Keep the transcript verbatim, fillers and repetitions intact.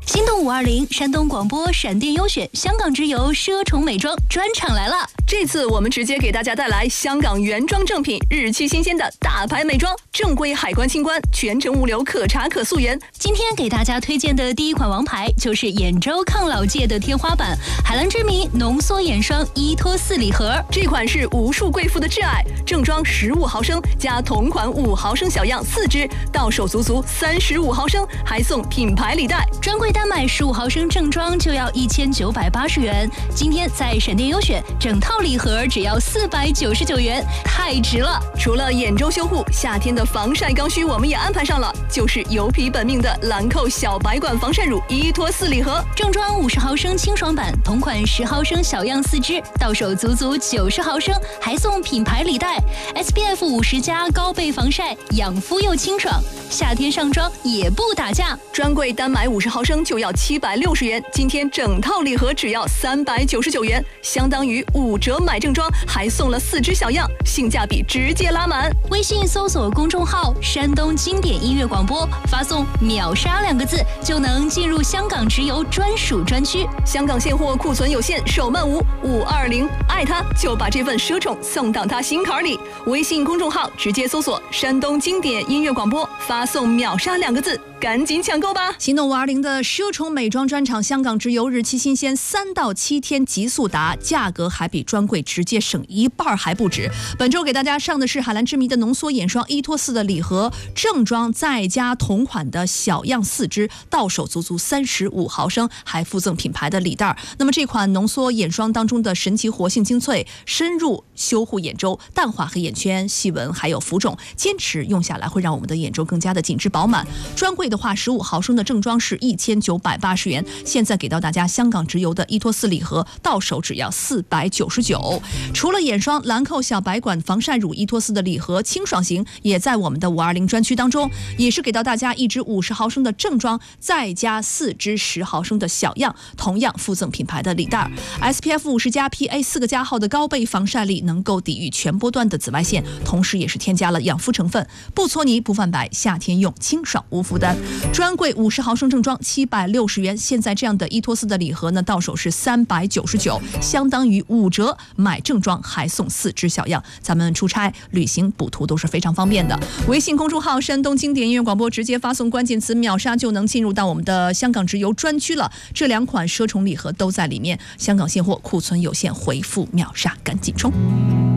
心动五二零，山东广播闪电优选，香港直邮奢宠美妆专场来了。 这次我们直接给大家带来香港原装正品，日期新鲜的大牌美妆，正规海关清关，全程物流可查可溯源。 今天给大家推荐的第一款王牌，就是兖州抗老界的天花板——海蓝之谜浓缩眼霜依托四礼盒。 这款是无数贵妇的挚爱，正装十五毫升加同款五毫升小样四支，到手足足三十五毫升，还送品牌礼袋。 专柜单买十五毫升正装就要一千九百八十元，今天在闪电优选整套礼盒只要四百九十九元，太值了！ 除了兖州修护，夏天的防晒刚需我们也安排上了，就是油皮本命的兰蔻小白管防晒乳依托四礼盒， 正装五十毫升清爽版，同款十毫升小样四支，到手足足九十毫升，还送品牌礼袋 ，S P F 五十加高倍防晒，养肤又清爽，夏天上妆也不打架。 专柜单买五十毫升就要七百六十元，今天整套礼盒只要三百九十九元，相当于五折买正装，还送了四支小样，性价比直接拉满。 微信搜索公众号山东经典音乐广播，发送秒杀两个字就能进入香港直邮专属专区。 香港现货库存有限，手慢无，五二零爱他就把这份奢宠送到他心坎里。微信公众号直接搜索山东经典音乐广播，发送秒杀两个字，赶紧抢购吧！ 心动五二零的奢宠美妆专场，香港直邮，日期新鲜，三到七天急速达，价格还比专柜直接省一半还不止。本周给大家上的是海蓝之谜的浓缩眼霜依托四的礼盒，正装再加同款的小样四支，到手足足三十五毫升，还附赠品牌的礼袋。那么这款浓缩眼霜当中的神奇活性精粹，深入修护眼周，淡化黑眼圈、细纹还有浮肿，坚持用下来会让我们的眼周更加的紧致饱满。专柜的话，十五毫升的正装是一千九百八十元，现在给到大家香港直邮的依托四礼盒，到手只要四百九十九。除了眼霜，兰蔻小白管防晒乳依托四的礼盒清爽型也在我们的五二零专区当中，也是给到大家一支五十毫升的正装，再加四支十毫升的小样，同样附赠品牌的礼袋。S P F 五十加 P A 四个加号的高倍防晒力，能够抵御全波段的紫外线，同时也是添加了养肤成分，不搓泥不泛白，夏天用清爽无负担。专柜五十毫升正装七百六十元，现在这样的依托四的礼盒呢，到手是三百九十九，相当于五折买正装还送四支小样，咱们出差、旅行、补图都是非常方便的。微信公众号山东经典音乐广播，直接发送关键词秒杀就能进入到我们的香港直邮专区了。这两款奢宠礼盒都在里面，香港现货库存有限，回复秒杀赶紧冲！